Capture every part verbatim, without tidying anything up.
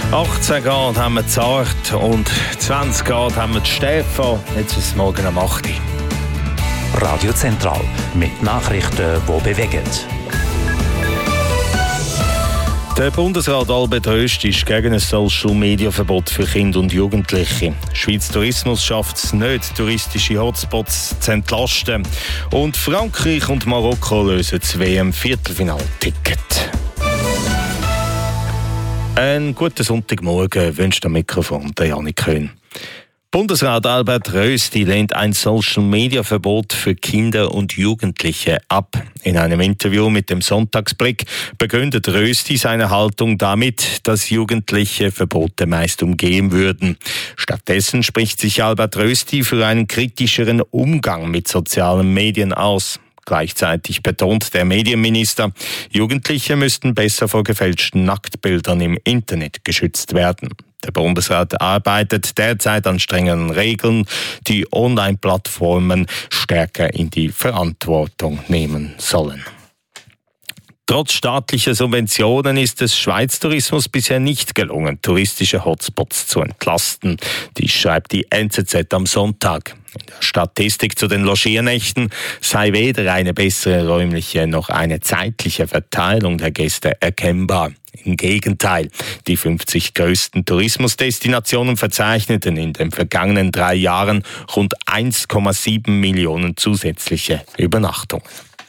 achtzehn Grad haben wir Zart und zwanzig Grad haben wir Stefan. Jetzt ist es morgen am acht Uhr. Radio Zentral mit Nachrichten, die bewegen. Der Bundesrat Albert Röst ist gegen ein Social-Media-Verbot für Kinder und Jugendliche. Schweiz Tourismus schafft es nicht, touristische Hotspots zu entlasten. Und Frankreich und Marokko lösen das W M-Viertelfinal-Ticket. Einen guten Sonntagmorgen wünscht am Mikrofon der Janik Köhn. Bundesrat Albert Rösti lehnt ein Social-Media-Verbot für Kinder und Jugendliche ab. In einem Interview mit dem Sonntagsblick begründet Rösti seine Haltung damit, dass Jugendliche Verbote meist umgehen würden. Stattdessen spricht sich Albert Rösti für einen kritischeren Umgang mit sozialen Medien aus. Gleichzeitig betont der Medienminister, Jugendliche müssten besser vor gefälschten Nacktbildern im Internet geschützt werden. Der Bundesrat arbeitet derzeit an strengeren Regeln, die Online-Plattformen stärker in die Verantwortung nehmen sollen. Trotz staatlicher Subventionen ist es Schweiz Tourismus bisher nicht gelungen, touristische Hotspots zu entlasten. Dies schreibt die N Z Z am Sonntag. In der Statistik zu den Logiernächten sei weder eine bessere räumliche noch eine zeitliche Verteilung der Gäste erkennbar. Im Gegenteil, die fünfzig größten Tourismusdestinationen verzeichneten in den vergangenen drei Jahren rund eins Komma sieben Millionen zusätzliche Übernachtungen.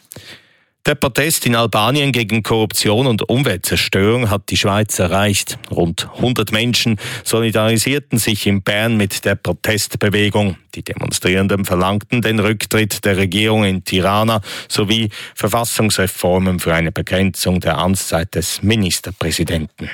Der Protest in Albanien gegen Korruption und Umweltzerstörung hat die Schweiz erreicht. Rund hundert Menschen solidarisierten sich in Bern mit der Protestbewegung. Die Demonstrierenden verlangten den Rücktritt der Regierung in Tirana sowie Verfassungsreformen für eine Begrenzung der Amtszeit des Ministerpräsidenten.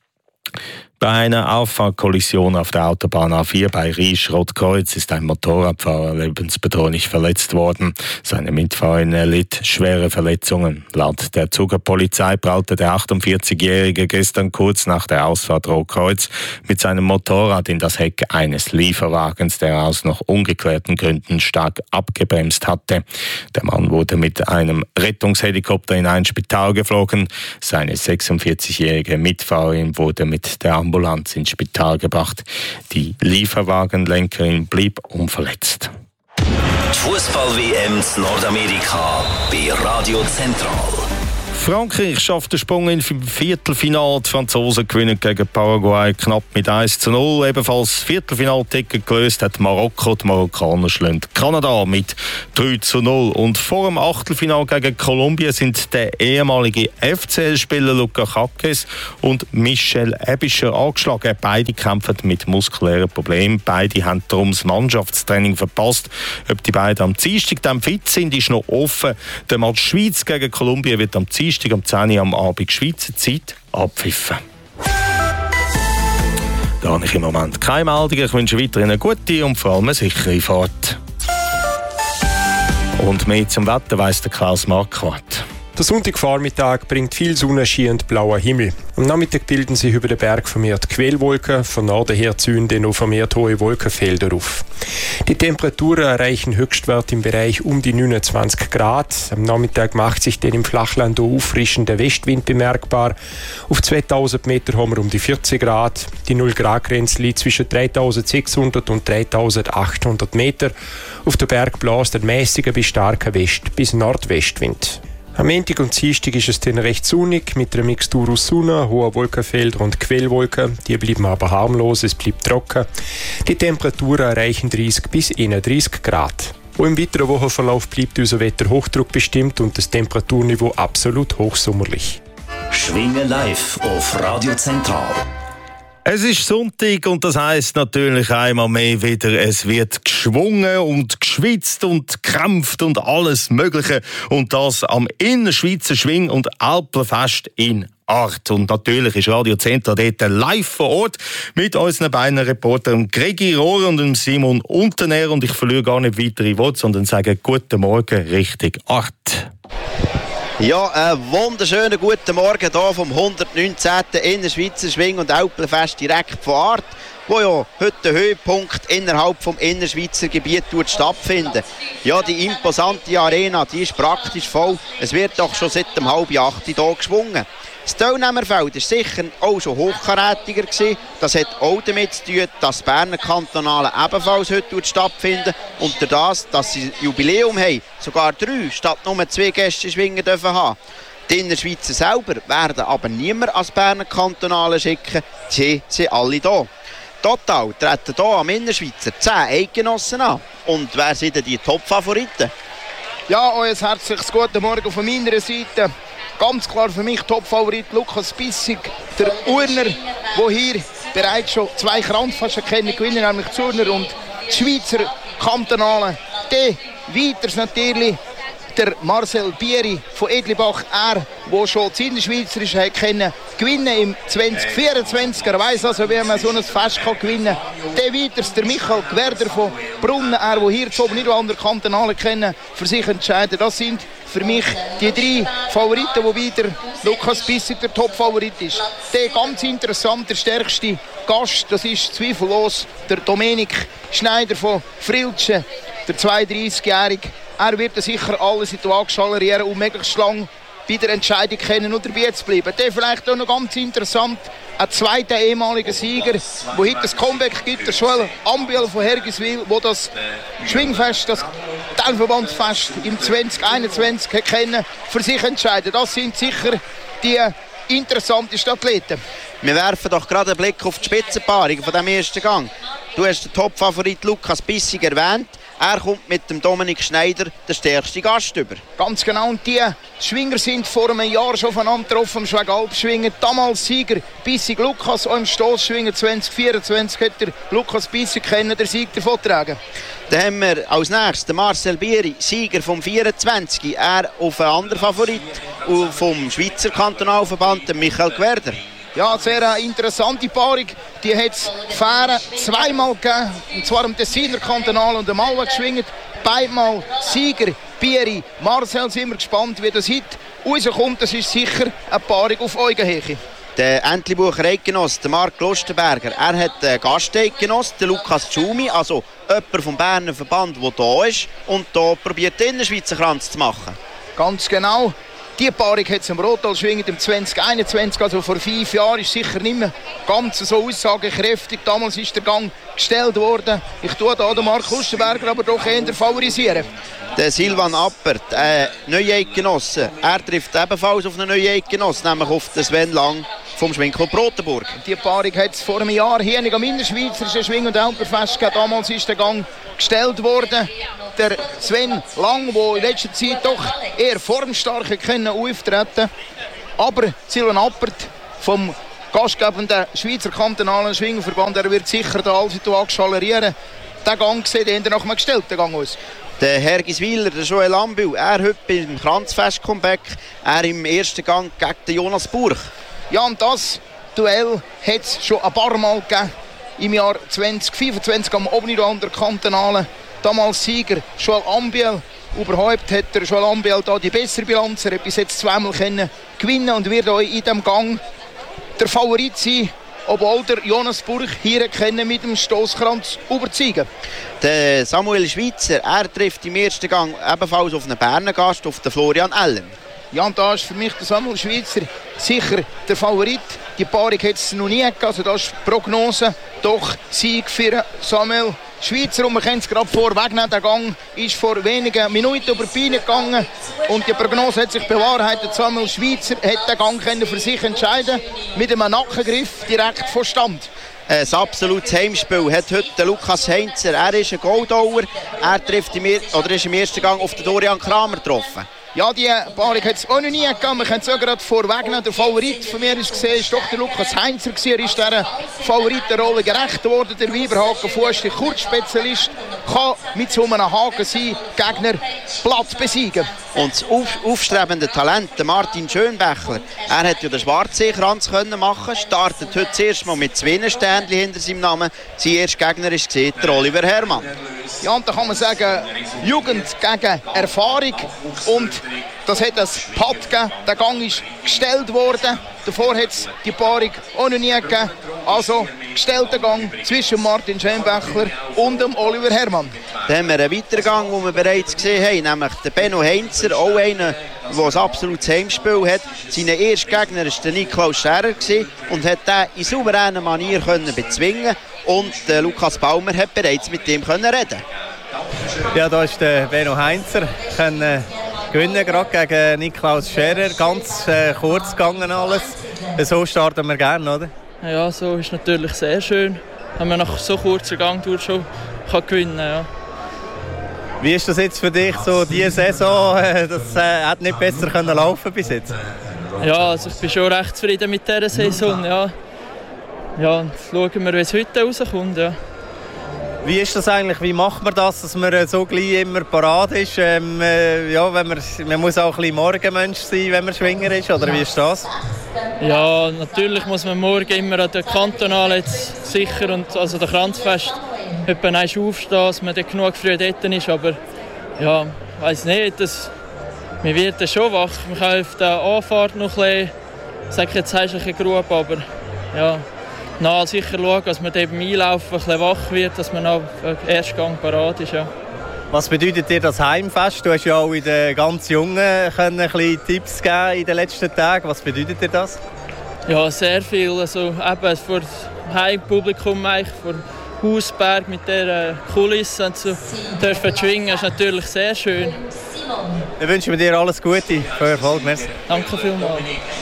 Bei einer Auffahrkollision auf der Autobahn A vier bei Riesch-Rotkreuz ist ein Motorradfahrer lebensbedrohlich verletzt worden. Seine Mitfahrerin erlitt schwere Verletzungen. Laut der Zuger Polizei prallte der achtundvierzigjährige gestern kurz nach der Ausfahrt Rotkreuz mit seinem Motorrad in das Heck eines Lieferwagens, der aus noch ungeklärten Gründen stark abgebremst hatte. Der Mann wurde mit einem Rettungshelikopter in ein Spital geflogen. Seine sechsundvierzigjährige Mitfahrerin wurde mit der Ambulanz ins Spital gebracht. Die Lieferwagenlenkerin blieb unverletzt. Die Fußball-W M in Nordamerika bei Radio Zentral. Frankreich schafft den Sprung ins Viertelfinale. Die Franzosen gewinnen gegen Paraguay knapp mit eins zu null. Ebenfalls das Viertelfinalticket gelöst hat Marokko. Die Marokkaner schlagen Kanada mit drei zu null. Und vor dem Achtelfinale gegen Kolumbien sind der ehemalige F C L-Spieler Luca Jaques und Michel Ebischer angeschlagen. Beide kämpfen mit muskulären Problemen. Beide haben darum das Mannschaftstraining verpasst. Ob die beiden am Dienstag dann fit sind, ist noch offen. Der Match Schweiz gegen Kolumbien wird am Dienstag um zehn Uhr am Abend Schweizer Zeit abpfiffen. Da habe ich im Moment keine Meldung. Ich wünsche weiterhin eine gute und vor allem eine sichere Fahrt. Und mehr zum Wetter weiss der Klaus Marquardt. Der Sonntagvormittag bringt viel Sonnenschein und blauer Himmel. Am Nachmittag bilden sich über den Berg vermehrt Quellwolken, von Norden her ziehen dann noch vermehrt hohe Wolkenfelder auf. Die Temperaturen erreichen Höchstwerte im Bereich um die neunundzwanzig Grad. Am Nachmittag macht sich dann im Flachland auch auffrischender Westwind bemerkbar. Auf zweitausend Meter haben wir um die vierzig Grad. Die null Grad Grenze liegt zwischen dreitausendsechshundert und dreitausendachthundert Meter. Auf der Berg bläst ein mäßiger bis starker West- bis Nordwestwind. Am Montag und Dienstag ist es dann recht sonnig, mit einer Mixtur aus Sonne, hohen Wolkenfeldern und Quellwolken. Die bleiben aber harmlos, es bleibt trocken. Die Temperaturen erreichen dreißig bis einunddreißig Grad. Auch im weiteren Wochenverlauf bleibt unser Wetter Hochdruck bestimmt und das Temperaturniveau absolut hochsommerlich. Schwingen live auf Radio Zentral. Es ist Sonntag und das heisst natürlich einmal mehr wieder, es wird geschwungen und geschwitzt und gekämpft und alles Mögliche. Und das am Innerschweizer Schwing- und Alpenfest in Art. Und natürlich ist Radio Zentral dort live vor Ort mit unseren beiden Reportern Gregi Rohr und Simon Unternähr. Und ich verliere gar nicht weitere Worte, sondern sage guten Morgen richtig Art. Ja, einen wunderschönen guten Morgen hier vom hundertneunzehnten Innerschweizer Schwing- und Alpenfest direkt von Art, wo ja heute der Höhepunkt innerhalb vom Innerschweizer Gebiet stattfindet. Ja, die imposante Arena, die ist praktisch voll. Es wird doch schon seit dem halb acht hier geschwungen. Das Teilnehmerfeld war sicher auch schon hochkarätiger gewesen. Das hat auch damit zu tun, dass das Berner Kantonale ebenfalls heute stattfindet und durch das, dass sie ein Jubiläum haben, sogar drei statt nur zwei Gäste schwingen dürfen haben. Die Innerschweizer selber werden aber niemand als Berner Kantonale schicken, sie sind alle da. Total treten hier am Innerschweizer zehn Eidgenossen an. Und wer sind denn die Top-Favoriten? Ja, euer herzliches guten Morgen von meiner Seite. Ganz klar für mich Top-Favorit Lukas Bissig, der Urner, der hier bereits schon zwei Kranzfaschen kennen, gewinnen, nämlich die Urner und die Schweizer Kantonale. Der weiters natürlich der Marcel Bieri von Edlibach, er, der schon das Innerschweizerische kennen, gewinnen im zwanzig vierundzwanzig. Er weiss also, wie man so ein Fest kann gewinnen kann. Der weiters der Michael Gwerder von Brunnen, er, der hier zu oben nicht andere Kantonale kennen, für sich entscheiden. Das sind für mich die drei Favoriten, wobei der Lukas Bissig der Top-Favorit ist. Der ganz interessant, der stärkste Gast, das ist zweifellos der Dominik Schneider von Friltschen, der zweiunddreißigjährige. Er wird sicher alles in die Waage schalerieren, um möglichst lange bei der Entscheidung kennen und dabei zu bleiben. Der vielleicht auch noch ganz interessant, ein zweiter ehemaliger Sieger, der heute das Comeback gibt, der Joel Ambiel von Hergiswil, der das Schwingfest, das Teilverbandsfest im zwanzig einundzwanzig kennen, für sich entscheiden. Das sind sicher die interessantesten Athleten. Wir werfen doch gerade einen Blick auf die Spitzenpaarung von diesem ersten Gang. Du hast den Top-Favorit Lukas Bissig erwähnt. Er kommt mit dem Dominik Schneider der stärkste Gast über. Ganz genau. Und die Schwinger sind vor einem Jahr schon aufeinander getroffen am Schwegalpschwingen. Damals Sieger Bissig Lukas, auch im Stossschwingen zwanzig vierundzwanzig hat der Lukas Bissig können den Sieg davontragen. Dann haben wir als nächstes den Marcel Bieri, Sieger vom vierundzwanzig. Er auf einen anderen Favorit, vom Schweizer Kantonalverband, Michael Gwerder. Ja, sehr eine interessante Paarung. Die hat es Fähren zweimal gegeben, und zwar im Tessiner Kantonal und im Malwa geschwingt. Beidmal Sieger, Bieri, Marcel, sind wir gespannt, wie das heute rauskommt. Das ist sicher eine Paarung auf Augenhöhe. Der Entlebucher Eidgenoss, der Marc Lustenberger, er hat einen Gasteidgenoss, den Lukas Tschumi, also jemand vom Berner Verband, der hier ist und hier probiert, den Innerschweizer Kranz zu machen. Ganz genau. Die Paarung hat es im Rotal schwingend im zwanzig einundzwanzig, also vor fünf Jahren, ist sicher nicht mehr ganz so aussagekräftig. Damals ist der Gang gestellt worden. Ich tue da den Marc Lustenberger aber doch eher favorisieren. Der Silvan Appert, äh, Neueidgenosse, er trifft ebenfalls auf einen Neueidgenossen, nämlich auf den Sven Lang vom Schwingclub Rotenburg. Die Paarung hat es vor einem Jahr hier am Innerschweizerischen Schwing- und Alpenfest gegeben. Damals ist der Gang gestellt worden. Der Sven Lang, der in letzter Zeit doch eher formstark können auftreten. Aber Silvan Appert vom gastgebenden Schweizer Kantonalen Schwingerverband, er wird sicher da alles in die Waage schalerieren. Der Gang sieht eher nach einem gestellten Gang aus. Der Hergiswiler, der Joel Ambiel, er heute beim Kranzfest-Comeback, er im ersten Gang gegen den Jonas Burch. Ja, und das Duell hat es schon ein paar Mal gegeben. Im Jahr zwanzig fünfundzwanzig am Obnido der Kantonalen. Damals Sieger Joel Ambiel. Überhaupt hat der Joel Ambiel da die bessere Bilanz. Er hat bis jetzt zweimal können gewinnen und wird auch in diesem Gang der Favorit sein. Obwohl der Jonas Burch hier können mit dem Stosskranz überzeugen. Der Samuel Schweitzer, er trifft im ersten Gang ebenfalls auf einen Berner Gast, auf den Florian Ellen. Ja, und da ist für mich der Samuel Schweitzer sicher der Favorit. Die Paarung hat es noch nie gegeben, also das ist die Prognose. Doch Sieg für Samuel Schweitzer, und wir können es gerade vorwegnehmen. Der Gang ist vor wenigen Minuten über die Beine gegangen und die Prognose hat sich bewahrheitet. Samuel Schweitzer hat den Gang können für sich entscheiden mit einem Nackengriff direkt vor Stand. Ein absolutes Heimspiel hat heute der Lukas Heinzer. Er ist ein Goldauer. Er trifft im, oder ist im ersten Gang auf den Dorian Kramer getroffen. Ja, die Paarung hat es auch noch nie gegeben. Wir können es auch gerade vorwegnehmen. Der Favorit von mir ist gesehen, ist doch der Lukas Heinzer gewesen. Er ist dieser Favoritenrolle gerecht geworden. Der Weiberhaken-Fuß, der Kurzspezialist, kann mit so einem Haken sein Gegner platt besiegen. Und das auf, aufstrebende Talent, der Martin Schönbächler, er hat ja den Schwarzseekranz können machen, startet heute das erste Mal mit zwei Sternchen hinter seinem Namen. Sein erster Gegner ist gesehen, der Oliver Herrmann. Ja, und da kann man sagen, Jugend gegen Erfahrung. Und Das hat ein Pad gegeben. Der Gang ist gestellt worden. Davor hat es die Paarung auch noch nie gegeben. Also gestellter Gang zwischen Martin Schembechler und dem Oliver Herrmann. Dann haben wir einen weiteren Gang, den wir bereits gesehen haben, nämlich den Benno Heinzer, auch einer, der ein absolutes Heimspiel hat. Sein erster Gegner war der Niklaus Scherer und hat den in souveräner Manier können bezwingen. Und äh, Lukas Baumer hat bereits mit ihm können reden. Ja, da ist der Benno Heinzer. Können gewinnen gerade gegen Niklaus Scherer. Ganz äh, kurz gegangen alles. So starten wir gerne, oder? Ja, so ist natürlich sehr schön, wenn man nach so kurzer Gang durch schon kann gewinnen kann. Ja. Wie ist das jetzt für dich, so diese Saison? Das äh, hat nicht besser können laufen bis jetzt? Ja, also ich bin schon recht zufrieden mit dieser Saison. Ja, ja und schauen wir, wie es heute rauskommt. Ja. Wie ist das eigentlich? Wie macht man das, dass man so gleich immer parat ist? Ähm, äh, ja, wenn man, man muss auch ein bisschen Morgenmensch sein, wenn man Schwinger ist, oder wie ist das? Ja, natürlich muss man morgen immer an der Kantonale jetzt sicher und also der Kranzfest etwa einmal aufstehen, dass man dann genug früh dort ist. Aber ja, ich weiss nicht, das, man wird dann schon wach. Man kann auf der Anfahrt noch ein bisschen, ich sage jetzt, hast du ein bisschen Grube, aber ja. Na, sicher schauen, dass man beim Einlaufen ein bisschen wach wird, dass man auf den Erstgang parat ist. Ja. Was bedeutet dir das Heimfest? Du hast ja auch in den ganz Jungen können ein bisschen Tipps geben in den letzten Tagen. Was bedeutet dir das? Ja, sehr viel. Also, eben vor dem Heimpublikum, vor Hausberg mit dieser Kulisse und so dürfen schwingen, ist natürlich sehr schön. Dann wünschen wir dir alles Gute für Erfolg. Merci. Danke vielmals.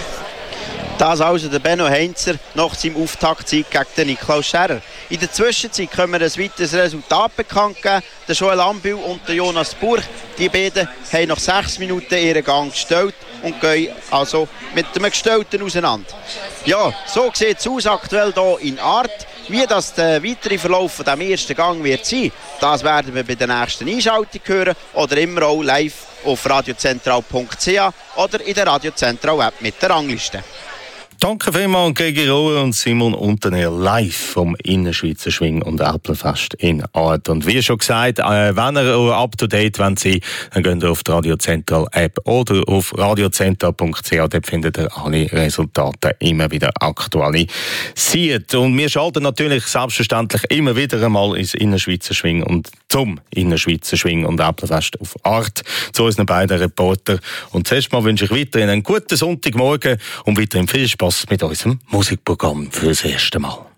Das also der Benno Heinzer nach seinem Auftaktsieg gegen den Niklaus Scherer. In der Zwischenzeit können wir ein weiteres Resultat bekannt geben. Der Joel Ambühl und der Jonas Burch, die beiden haben nach sechs Minuten ihren Gang gestellt und gehen also mit dem Gestellten auseinander. Ja, so sieht es aus aktuell hier in Art. Wie das der weitere Verlauf von diesem ersten Gang wird sein, das werden wir bei der nächsten Einschaltung hören oder immer auch live auf radiozentral punkt c h oder in der Radiozentral-App mit der Rangliste. Danke vielmals Gegi Rohr und Simon Unternehr live vom Innerschweizer Schwing- und Erpelfest in Art. Und wie schon gesagt, äh, wenn ihr up-to-date wollt sein, dann geht ihr auf die Radiozentral-App oder auf radiozentral punkt c h. Dort findet ihr alle Resultate immer wieder aktualisiert. Und wir schalten natürlich selbstverständlich immer wieder einmal ins Innerschweizer Schwing- und zum Innerschweizer Schwing- und Erpelfest auf Art zu unseren beiden Reportern. Und zuerst mal wünsche ich weiterhin einen guten Sonntagmorgen und weiterhin viel Spaß mit unserem Musikprogramm für das erste Mal.